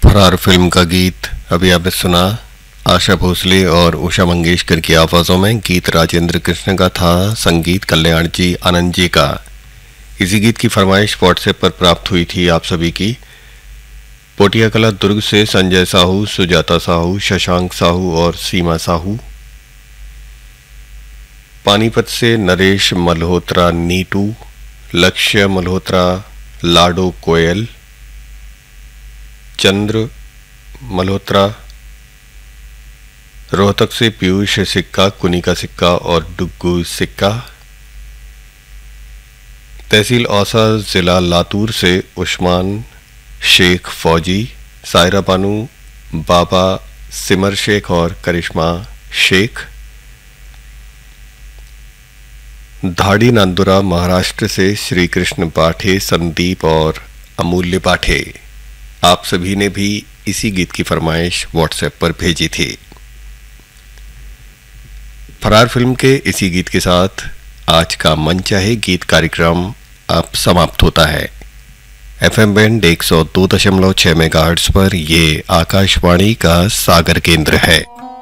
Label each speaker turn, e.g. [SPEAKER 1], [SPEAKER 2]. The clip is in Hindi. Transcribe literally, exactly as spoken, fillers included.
[SPEAKER 1] फरार फिल्म का गीत अभी आपने सुना। आशा भोसले और उषा मंगेशकर की आवाज़ों में। गीत राजेंद्र कृष्ण का था, संगीत कल्याण जी आनंद जी का। इसी गीत की फरमाइश व्हाट्सएप पर प्राप्त हुई थी आप सभी की। पोटिया कला दुर्ग से संजय साहू, सुजाता साहू, शशांक साहू और सीमा साहू। पानीपत से नरेश मल्होत्रा, नीटू, लक्ष्य मल्होत्रा, लाडो कोयल, चंद्र मल्होत्रा। रोहतक से पीयूष सिक्का, कुनिका सिक्का और डुग्गू सिक्का। तहसील औसा, जिला लातूर से उस्मान शेख फौजी, सायरा बानू, बाबा सिमर शेख और करिश्मा शेख। धाड़ी नांदुरा महाराष्ट्र से श्री कृष्ण पाठे, संदीप और अमूल्य पाठे। आप सभी ने भी इसी गीत की फरमाइश व्हाट्सएप पर भेजी थी। फरार फिल्म के इसी गीत के साथ आज का मन चाहे गीत कार्यक्रम अब समाप्त होता है। एफएम बैंड एक सौ दो दशमलव छह मेगाहर्ट्ज पर ये आकाशवाणी का सागर केंद्र है।